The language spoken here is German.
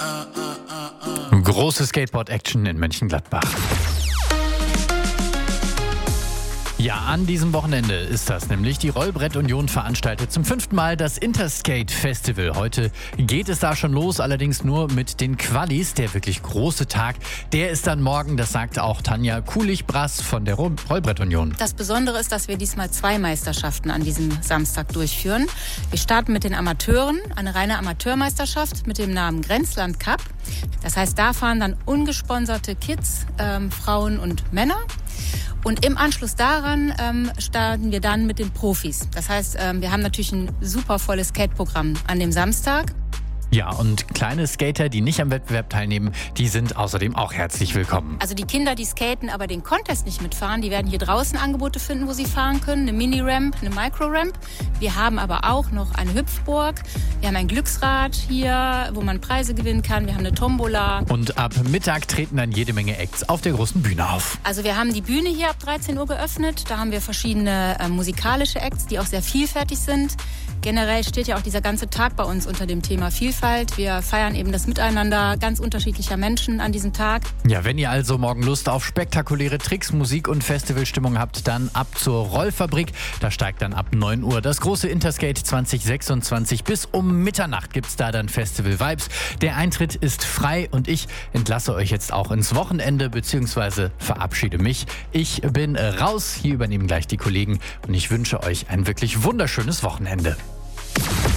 Große Skateboard-Action in Mönchengladbach. Ja, an diesem Wochenende ist das nämlich. Die Rollbrett-Union veranstaltet zum 5. Mal das Interskate-Festival. Heute geht es da schon los, allerdings nur mit den Qualis. Der wirklich große Tag, der ist dann morgen, das sagt auch Tanja Kulich-Brass von der Rollbrett-Union. Das Besondere ist, dass wir diesmal 2 Meisterschaften an diesem Samstag durchführen. Wir starten mit den Amateuren, eine reine Amateurmeisterschaft mit dem Namen Grenzland Cup. Das heißt, da fahren dann ungesponserte Kids, Frauen und Männer. Und im Anschluss daran starten wir dann mit den Profis. Das heißt, wir haben natürlich ein super volles Skate-Programm an dem Samstag. Ja, und kleine Skater, die nicht am Wettbewerb teilnehmen, die sind außerdem auch herzlich willkommen. Also die Kinder, die skaten, aber den Contest nicht mitfahren, die werden hier draußen Angebote finden, wo sie fahren können. Eine Mini-Ramp, eine Micro-Ramp. Wir haben aber auch noch eine Hüpfburg. Wir haben ein Glücksrad hier, wo man Preise gewinnen kann. Wir haben eine Tombola. Und ab Mittag treten dann jede Menge Acts auf der großen Bühne auf. Also wir haben die Bühne hier ab 13 Uhr geöffnet. Da haben wir verschiedene musikalische Acts, die auch sehr vielfältig sind. Generell steht ja auch dieser ganze Tag bei uns unter dem Thema Vielfalt. Wir feiern eben das Miteinander ganz unterschiedlicher Menschen an diesem Tag. Ja, wenn ihr also morgen Lust auf spektakuläre Tricks, Musik und Festivalstimmung habt, dann ab zur Rollfabrik. Da steigt dann ab 9 Uhr das große Interskate 2026. Bis um Mitternacht gibt's da dann Festival-Vibes. Der Eintritt ist frei und ich entlasse euch jetzt auch ins Wochenende bzw. verabschiede mich. Ich bin raus. Hier übernehmen gleich die Kollegen und ich wünsche euch ein wirklich wunderschönes Wochenende.